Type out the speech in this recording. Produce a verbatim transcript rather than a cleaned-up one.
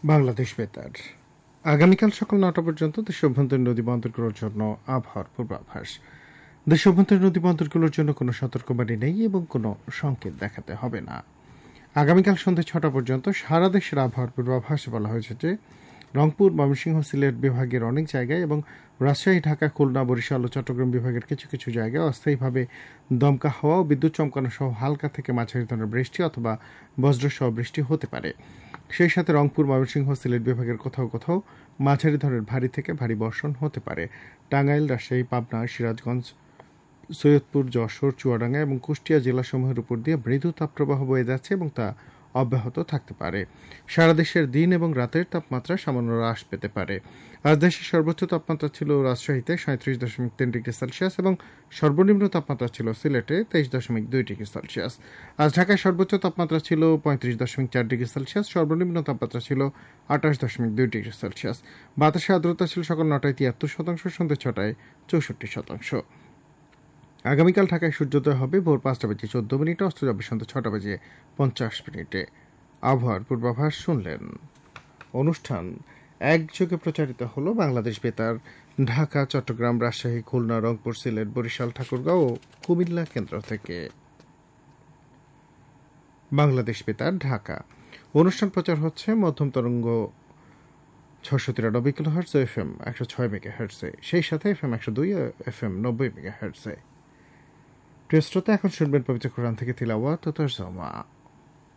বাংলাদেশ বেতার আগামীকাল সকাল নটা পর্যন্ত দেশ অভ্যন্তরীণ নদী বন্দরগুলোর জন্য আবহাওয়ার পূর্বাভাস। দেশ অভ্যন্তরীণ নদী বন্দরগুলোর জন্য কোনো সতর্কবাণী নেই এবং কোনো সংকেত দেখাতে হবে না। আগামীকাল সন্ধ্যে ছটা পর্যন্ত সারা দেশের আবহাওয়ার পূর্বাভাসে বলা হয়েছে যে রংপুর, ময়মনসিংহ, সিলেট বিভাগের অনেক জায়গায় এবং রাজশাহী, ঢাকা, খুলনা, বরিশাল ও চট্টগ্রাম বিভাগের কিছু কিছু জায়গায় অস্থায়ীভাবে দমকা হাওয়া ও বিদ্যুৎ চমকানো সহ হালকা থেকে মাঝারি ধরনের বৃষ্টি অথবা বজ্রসহ বৃষ্টি হতে পারে। সেই সাথে রংপুর, ময়মনসিংহ, সিলেট বিভাগের কোথাও কোথাও মাঝারি ধরনের ভারী থেকে ভারী বর্ষণ হতে পারে। টাঙ্গাইল, রাজশাহী, পাবনা, সিরাজগঞ্জ, সৈয়দপুর, যশোর, চুয়াডাঙ্গা এবং কুষ্টিয়া জেলাসমূহের উপর দিয়ে মৃদু তাপপ্রবাহ বয়ে যাচ্ছে এবং তা অব্যাহত থাকতে পারে। সারা দেশের দিন এবং রাতের তাপমাত্রা সামান্য হ্রাস পেতে পারে। আজ দেশের সর্বোচ্চ তাপমাত্রা ছিল রাজশাহীতে সাঁত্রিশ দশমিক তিন ডিগ্রি সেলসিয়াস এবং সর্বনিম্ন তাপমাত্রা ছিল সিলেটে তেইশ দশমিক দুই ডিগ্রি সেলসিয়াস। আজ ঢাকায় সর্বোচ্চ তাপমাত্রা ছিল পঁয়ত্রিশ দশমিক চার ডিগ্রি সেলসিয়াস, সর্বনিম্ন তাপমাত্রা ছিল আঠাশ দশমিক দুই ডিগ্রি সেলসিয়াস। বাতাসে আর্দ্রতা ছিল সকাল নটায় তিয়াত্তর শতাংশ, সন্ধ্যে ছটায় চৌষট্টি শতাংশ। আগামীকাল ঢাকায় সূর্যোদয় হবে ভোর পাঁচটা বেজে চোদ্দ মিনিটে, অস্ত যাবে সন্ধ্যা ছটা বেজে পঞ্চাশ মিনিটে। আবহাওয়ার পূর্বাভাস শুনলেন। অনুষ্ঠান একযোগে প্রচারিত হল বাংলাদেশ বেতার ঢাকা, চট্টগ্রাম, রাজশাহী, খুলনা, রংপুর, সিলেট, বরিশাল, ঠাকুরগাঁও ও কুমিল্লা কেন্দ্র থেকে। বাংলাদেশ বেতার ঢাকা অনুষ্ঠান প্রচার হচ্ছে মধ্যম তরঙ্গ ছশো তিরানব্বই কিলো হার্টস, এফ এম একশো ছয় মেগা হার্টসে, সেই সাথে এফ এম একশো দুই এফ এম নব্বই মেগা হার্টসে। প্রিয় শ্রোতা, এখন শুনবেন পবিত্র কোরআন থেকে তিলাওয়াত ও তরজমা।